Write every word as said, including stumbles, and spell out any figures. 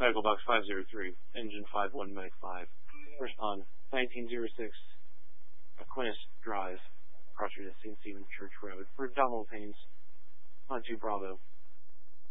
Medical Box five zero three, Engine five one Medic five. Respond, nineteen oh six, Aquinas Drive, across your Saint Stephen Church Road, for abdominal pains. On two Bravo.